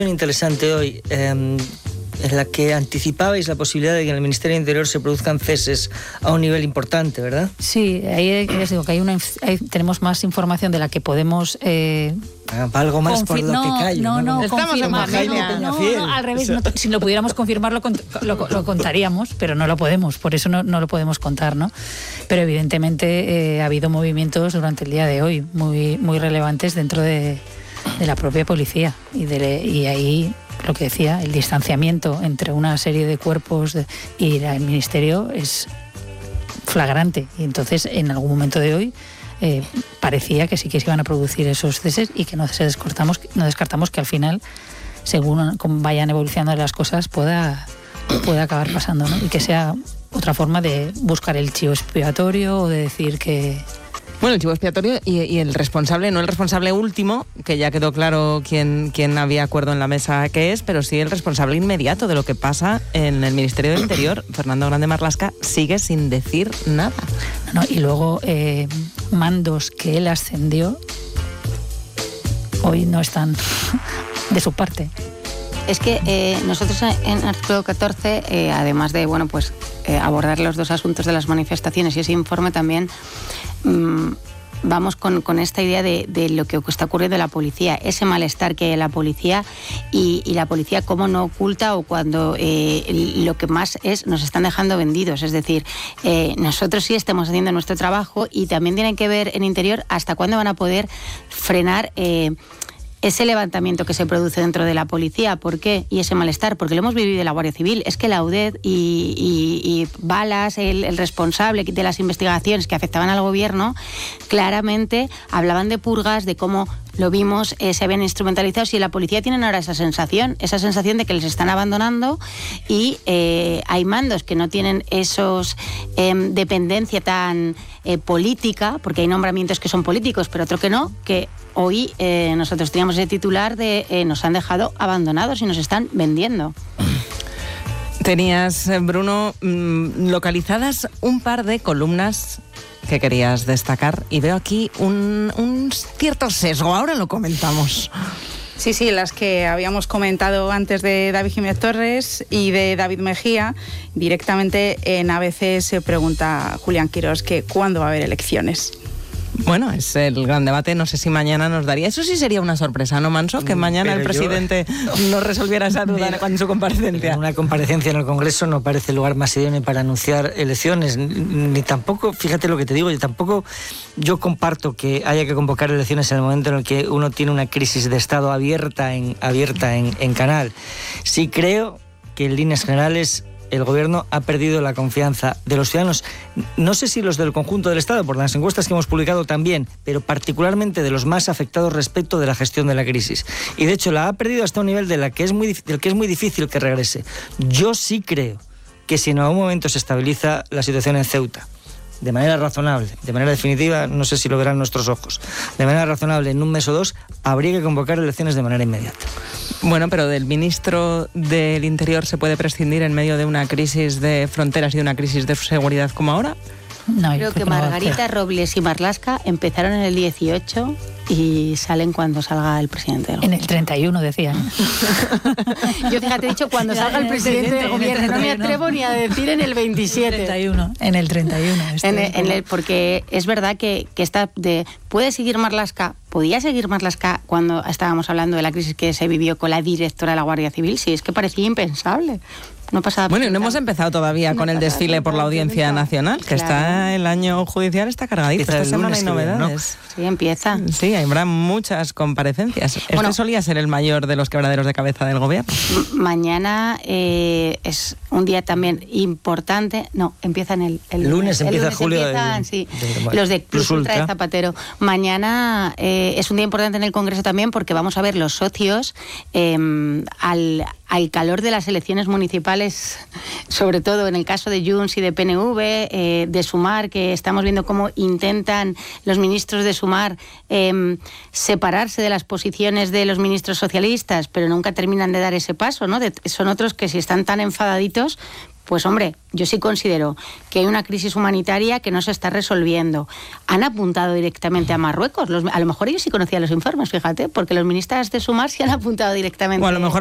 Interesante hoy, en la que anticipabais la posibilidad de que en el Ministerio de Interior se produzcan ceses a un nivel importante, ¿verdad? Sí, ahí les digo que tenemos más información de la que podemos... algo más por lo que callo. No, estamos en familia. No, al revés. Si lo pudiéramos confirmar, lo contaríamos, pero no lo podemos, por eso no lo podemos contar, ¿no? Pero evidentemente ha habido movimientos durante el día de hoy muy, muy relevantes dentro de la propia policía y ahí lo que decía, el distanciamiento entre una serie de cuerpos y el ministerio es flagrante, y entonces en algún momento de hoy parecía que sí que se iban a producir esos ceses y que no descartamos que al final, según vayan evolucionando las cosas, pueda acabar pasando, ¿no? Y que sea otra forma de buscar el chivo expiatorio o de decir que... Bueno, el chivo expiatorio y el responsable, no el responsable último, que ya quedó claro quién había acuerdo en la mesa que es, pero sí el responsable inmediato de lo que pasa en el Ministerio del Interior. Fernando Grande Marlaska sigue sin decir nada. No, y luego mandos que él ascendió hoy no están de su parte. Es que nosotros en artículo 14, además de abordar los dos asuntos de las manifestaciones y ese informe, también vamos con esta idea de lo que está ocurriendo en la policía, ese malestar que hay en la policía y la policía cómo no oculta o cuando lo que más es nos están dejando vendidos. Es decir, nosotros sí estamos haciendo nuestro trabajo y también tienen que ver en Interior hasta cuándo van a poder frenar ese levantamiento que se produce dentro de la policía. ¿Por qué? Y ese malestar, porque lo hemos vivido en la Guardia Civil. Es que la UDED y Balas, el responsable de las investigaciones que afectaban al gobierno, claramente hablaban de purgas, de cómo lo vimos, se habían instrumentalizado, y en la policía tienen ahora esa sensación de que les están abandonando y hay mandos que no tienen esos dependencia tan política, porque hay nombramientos que son políticos, pero otro que no, que hoy nosotros teníamos ese titular de nos han dejado abandonados y nos están vendiendo. Tenías, Bruno, localizadas un par de columnas que querías destacar y veo aquí un cierto sesgo, ahora lo comentamos. Sí, las que habíamos comentado antes de David Jiménez Torres y de David Mejía. Directamente en ABC se pregunta Julián Quirós que ¿cuándo va a haber elecciones? Bueno, es el gran debate, no sé si mañana nos daría... Eso sí sería una sorpresa, ¿no, Manso? Que mañana el presidente no resolviera esa duda con su comparecencia. Una comparecencia en el Congreso no parece el lugar más idóneo para anunciar elecciones, ni tampoco, fíjate lo que te digo, yo comparto que haya que convocar elecciones en el momento en el que uno tiene una crisis de Estado abierta en canal. Sí creo que en líneas generales el gobierno ha perdido la confianza de los ciudadanos, no sé si los del conjunto del Estado, por las encuestas que hemos publicado también, pero particularmente de los más afectados respecto de la gestión de la crisis. Y de hecho la ha perdido hasta un nivel del que es muy difícil que regrese. Yo sí creo que si en algún momento se estabiliza la situación en Ceuta, de manera razonable, de manera definitiva, no sé si lo verán nuestros ojos, de manera razonable en un mes o dos, habría que convocar elecciones de manera inmediata. Bueno, pero del ministro del Interior se puede prescindir en medio de una crisis de fronteras y de una crisis de seguridad como ahora. No, creo que Margarita Robles y Marlaska empezaron en el 18 y salen cuando salga el presidente del gobierno. En el 31 decían. Yo fíjate, he dicho cuando salga el presidente del gobierno, no me atrevo ni a decir en el 27. En el 31. Porque es verdad que puede seguir Marlaska, podía seguir Marlaska cuando estábamos hablando de la crisis que se vivió con la directora de la Guardia Civil, sí, es que parecía impensable. No pasaba. Bueno, y no hemos empezado todavía con el desfile por la Audiencia Nacional, que está el año judicial, está cargadito. Esta semana hay novedades. ¿No? Sí, empieza. Sí, habrá muchas comparecencias. Este solía ser el mayor de los quebraderos de cabeza del gobierno. Mañana es un día también importante. No, empiezan el lunes. Empieza julio. Los de Plus Ultra de Zapatero. Mañana es un día importante en el Congreso también porque vamos a ver los socios al calor de las elecciones municipales, sobre todo en el caso de Junts y de PNV, de Sumar, que estamos viendo cómo intentan los ministros de Sumar separarse de las posiciones de los ministros socialistas, pero nunca terminan de dar ese paso, ¿no? Son otros que si están tan enfadaditos, Pues hombre, yo sí considero que hay una crisis humanitaria que no se está resolviendo. Han apuntado directamente a Marruecos. A lo mejor ellos sí conocían los informes, fíjate, porque los ministros de Sumar sí han apuntado directamente. O a lo mejor